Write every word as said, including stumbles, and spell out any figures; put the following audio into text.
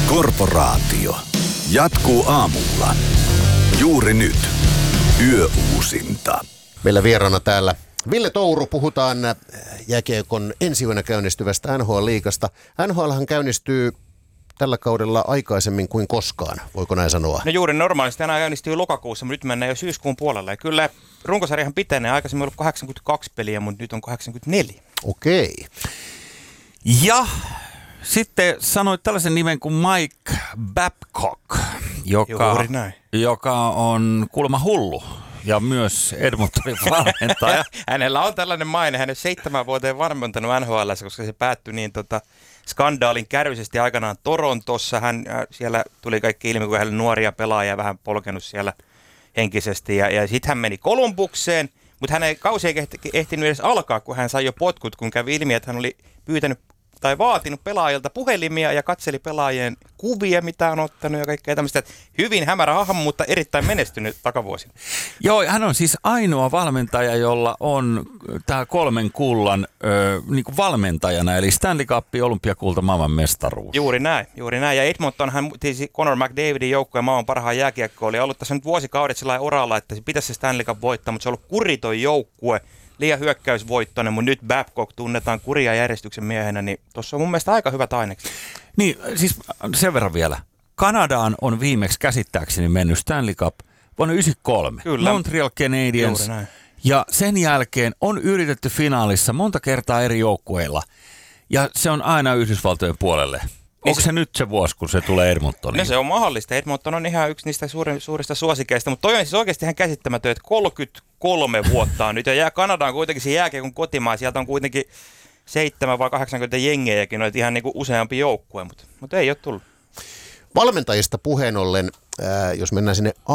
Korporaatio jatkuu aamulla. Juuri nyt. Yöuusinta. Meillä vieraana täällä Ville Touru. Puhutaan jääkiekon ensi yönä käynnistyvästä N H L-liigasta. N H L:han käynnistyy tällä kaudella aikaisemmin kuin koskaan, voiko näin sanoa? No juuri normaalisti tänään käynnistyy lokakuussa, mutta nyt mennään jo syyskuun puolella. Ja kyllä runkosarjahan pitenee. Aikaisemmin on ollut kahdeksankymmentäkaksi peliä, mutta nyt on kahdeksankymmentäneljä. Okei. Ja sitten sanoit tällaisen nimen kuin Mike Babcock, joka, joka on kuulemma hullu ja myös Edmontonin valmentaja. Hänellä on tällainen maine. Hän on seitsemän vuoteen valmentanut N H L:ssä, koska se päättyi niin tota, skandaalin kärjisesti aikanaan Torontossa. Hän, äh, siellä tuli kaikki ilmi, kun hän oli nuoria pelaajia vähän polkenut siellä henkisesti. Ja, ja sitten hän meni Kolumbukseen, mutta hän ei kausi ei ehtinyt edes alkaa, kun hän sai jo potkut, kun kävi ilmi, että hän oli pyytänyt tai vaatinut pelaajilta puhelimia ja katseli pelaajien kuvia, mitä on ottanut ja kaikkea tämmöistä. Hyvin hämärä hahmo, mutta erittäin menestynyt takavuosina. Joo, hän on siis ainoa valmentaja, jolla on tämä kolmen kullan ö, niin kuin valmentajana, eli Stanley Cup, olympiakulta, maailmanmestaruus. Juuri näin, juuri näin. Ja Edmontonhan, tietysti Connor McDavidin joukkoja maailman parhaan jääkiekkoilija, oli ollut tässä nyt vuosikaudet sillä oralla, että se pitäisi se Stanley Cup voittaa, mutta se on ollut kuriton joukkue. Liian hyökkäysvoittoinen, mutta nyt Babcock tunnetaan kuria järjestyksen miehenä, niin tuossa on mun mielestä aika hyvät ainekset. Niin, siis sen verran vielä. Kanadaan on viimeksi käsittääkseni mennyt Stanley Cup vuonna yhdeksänkymmentäkolme. Kyllä. Montreal Canadiens. Ja sen jälkeen on yritetty finaalissa monta kertaa eri joukkueilla. Ja se on aina Yhdysvaltojen puolelle. Onko se nyt se vuosi, kun se tulee Edmontoniin? No se on mahdollista. Edmonton on ihan yksi niistä suuri, suurista suosikeista, mutta toi on siis oikeasti ihan käsittämätön, että kolmekymmentäkolme vuotta on nyt. Ja jää Kanadaan kuitenkin se jääkiekon kotimaa. Sieltä on kuitenkin seitsemän vai kahdeksankymmentä jengejäkin, on ihan niin kuin useampi joukkue, mutta, mutta ei ole tullut. Valmentajista puheen ollen, ää, jos mennään sinne